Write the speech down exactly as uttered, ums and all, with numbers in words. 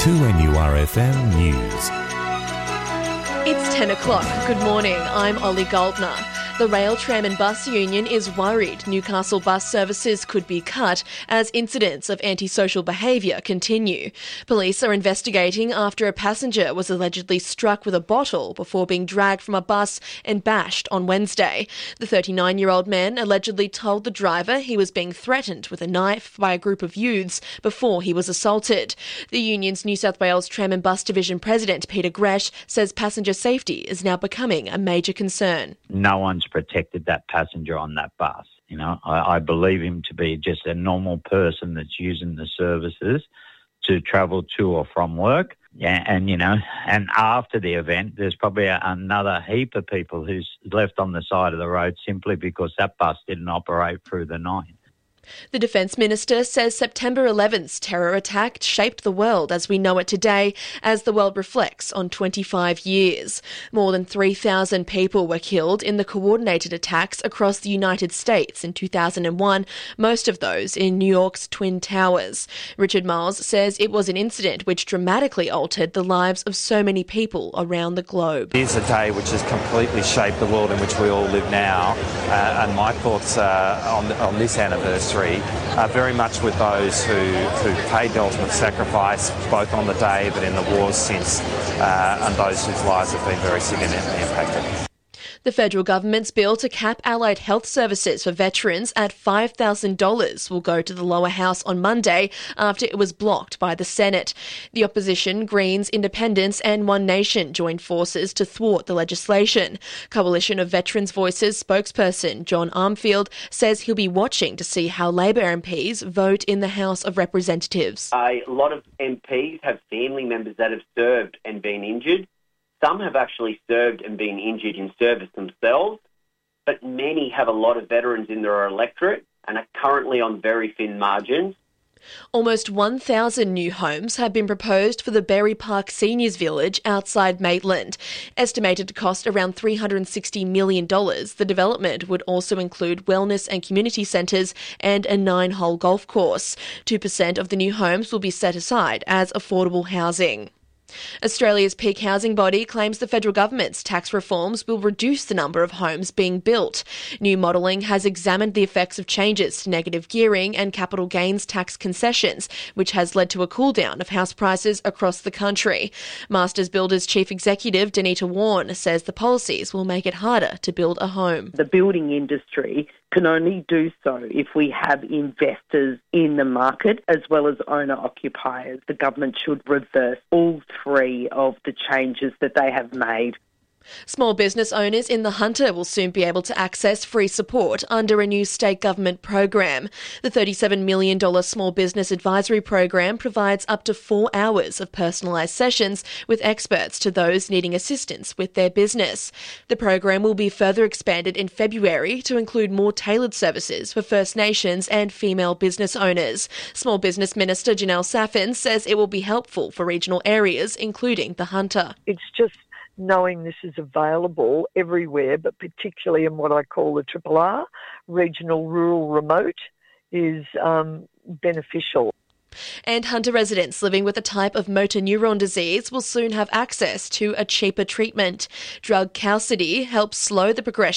two N U R F M News. It's ten o'clock. Good morning. I'm Ollie Goldner. The Rail, Tram and Bus Union is worried Newcastle bus services could be cut as incidents of antisocial behaviour continue. Police are investigating after a passenger was allegedly struck with a bottle before being dragged from a bus and bashed on Wednesday. The thirty-nine-year-old man allegedly told the driver he was being threatened with a knife by a group of youths before he was assaulted. The union's New South Wales Tram and Bus Division President Peter Gresh says passenger safety is now becoming a major concern. No one's protected that passenger on that bus. You know, I, I believe him to be just a normal person that's using the services to travel to or from work. Yeah, and, you know, and after the event, there's probably a, another heap of people who's left on the side of the road simply because that bus didn't operate through the night. The Defence Minister says September eleventh's terror attack shaped the world as we know it today as the world reflects on twenty-five years. More than three thousand people were killed in the coordinated attacks across the United States in two thousand one, most of those in New York's Twin Towers. Richard Miles says it was an incident which dramatically altered the lives of so many people around the globe. It is a day which has completely shaped the world in which we all live now, uh, and my thoughts uh, on, on this anniversary are very much with those who, who paid the ultimate sacrifice, both on the day but in the wars since, uh, and those whose lives have been very significantly impacted. The federal government's bill to cap allied health services for veterans at five thousand dollars will go to the lower house on Monday after it was blocked by the Senate. The opposition, Greens, Independents and One Nation joined forces to thwart the legislation. Coalition of Veterans Voices spokesperson John Armfield says he'll be watching to see how Labor M Ps vote in the House of Representatives. A lot of M Ps have family members that have served and been injured. Some have actually served and been injured in service themselves, but many have a lot of veterans in their electorate and are currently on very thin margins. Almost one thousand new homes have been proposed for the Berry Park Seniors Village outside Maitland. Estimated to cost around three hundred sixty million dollars, the development would also include wellness and community centres and a nine-hole golf course. two percent of the new homes will be set aside as affordable housing. Australia's peak housing body claims the federal government's tax reforms will reduce the number of homes being built. New modelling has examined the effects of changes to negative gearing and capital gains tax concessions, which has led to a cool-down of house prices across the country. Masters Builders Chief Executive Danita Warren says the policies will make it harder to build a home. The building industry can only do so if we have investors in the market as well as owner-occupiers. The government should reverse all three of the changes that they have made. Small business owners in the Hunter will soon be able to access free support under a new state government program. The thirty-seven million dollars Small Business Advisory Program provides up to four hours of personalised sessions with experts to those needing assistance with their business. The program will be further expanded in February to include more tailored services for First Nations and female business owners. Small Business Minister Janelle Saffin says it will be helpful for regional areas, including the Hunter. It's just knowing this is available everywhere, but particularly in what I call the Triple R, regional, rural, remote, is um, beneficial. And Hunter residents living with a type of motor neuron disease will soon have access to a cheaper treatment. Drug Qalsody helps slow the progression